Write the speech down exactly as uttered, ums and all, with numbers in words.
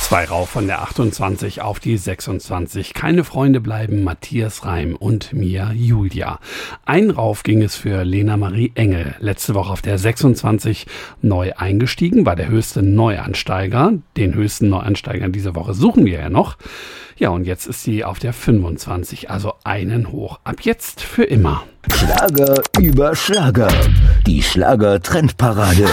Zwei rauf von der achtundzwanzig auf die sechsundzwanzig. Keine Freunde bleiben, Matthias Reim und Mia Julia. Ein rauf ging es für Lena Marie Engel. Letzte Woche auf der sechsundzwanzig neu eingestiegen, war der höchste Neuansteiger. Den höchsten Neuansteiger diese Woche suchen wir ja noch. Ja, und jetzt ist sie auf der fünfundzwanzig, also einen hoch. Ab jetzt für immer. Schlager über Schlager. Die Schlager-Trendparade.